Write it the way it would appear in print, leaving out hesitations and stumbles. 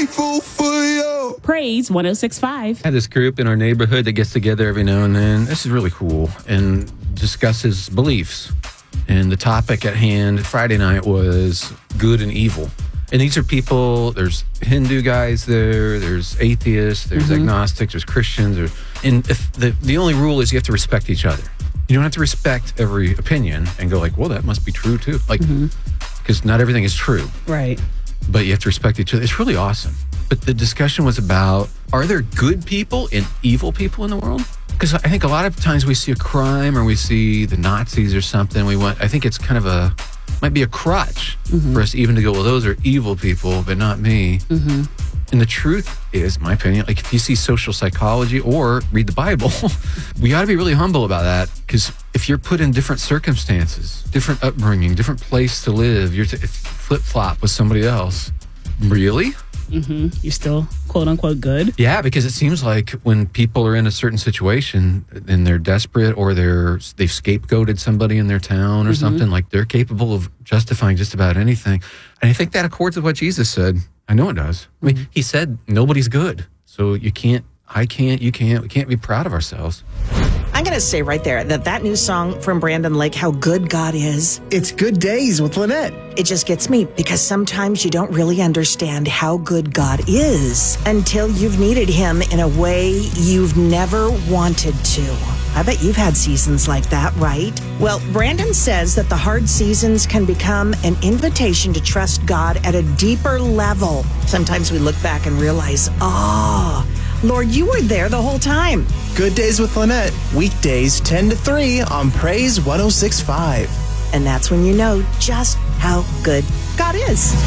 grateful for you. Praise 106.5. I have this group in our neighborhood that gets together every now and then. This is really cool and discusses beliefs. And the topic at hand Friday night was good and evil. And these are people, there's Hindu guys there, there's atheists, there's agnostics, there's Christians. And if the only rule is you have to respect each other. You don't have to respect every opinion and go like, well, that must be true too. Like, because not everything is true. Right. But you have to respect each other. It's really awesome. But the discussion was about, are there good people and evil people in the world? Because I think a lot of times we see a crime or we see the Nazis or something. I think it's kind of might be a crutch for us even to go, well, those are evil people, but not me. And the truth is, my opinion, like if you see social psychology or read the Bible, we got to be really humble about that. Because if you're put in different circumstances, different upbringing, different place to live, you're flip-flop with somebody else. Really? You're still quote unquote good. Yeah, because it seems like when people are in a certain situation and they're desperate or they've scapegoated somebody in their town or something, like they're capable of justifying just about anything. And I think that accords with what Jesus said. I know it does. I mean, he said nobody's good. So you can't, we can't be proud of ourselves. I'm going to say right there that new song from Brandon Lake, How Good God Is. It's Good Days with Lynette. It just gets me because sometimes you don't really understand how good God is until you've needed him in a way you've never wanted to. I bet you've had seasons like that, right? Well, Brandon says that the hard seasons can become an invitation to trust God at a deeper level. Sometimes we look back and realize, Lord, you were there the whole time. Good Days with Lynette, weekdays 10 to 3 on Praise 106.5. And that's when you know just how good God is.